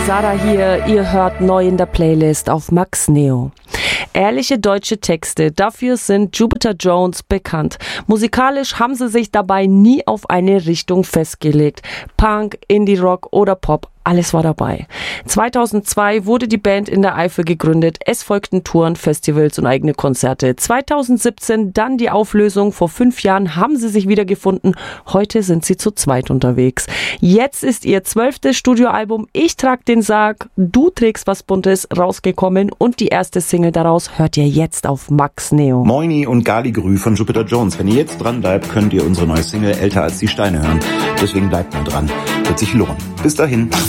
Sarah hier, ihr hört neu in der Playlist auf Max Neo. Ehrliche deutsche Texte, dafür sind Jupiter Jones bekannt. Musikalisch haben sie sich dabei nie auf eine Richtung festgelegt. Punk, Indie-Rock oder Pop, alles war dabei. 2002 wurde die Band in der Eifel gegründet. Es folgten Touren, Festivals und eigene Konzerte. 2017 dann die Auflösung. Vor 5 Jahren haben sie sich wieder gefunden. Heute sind sie zu zweit unterwegs. Jetzt ist ihr 12. Studioalbum Ich trag den Sarg, du trägst was Buntes rausgekommen und die erste Single daraus hört ihr jetzt auf Max Neo. Moini und Galigrü von Jupiter Jones. Wenn ihr jetzt dran bleibt, könnt ihr unsere neue Single Älter als die Steine hören. Deswegen bleibt mal dran. Wird sich lohnen. Bis dahin.